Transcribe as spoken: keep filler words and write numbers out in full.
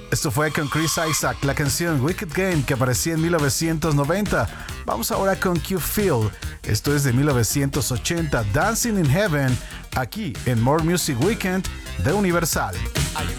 Esto fue con Chris Isaac, la canción Wicked Game que aparecía en mil novecientos noventa. Vamos ahora con Q Phil. Esto es de mil novecientos ochenta, Dancing in Heaven, aquí en More Music Weekend de Universal.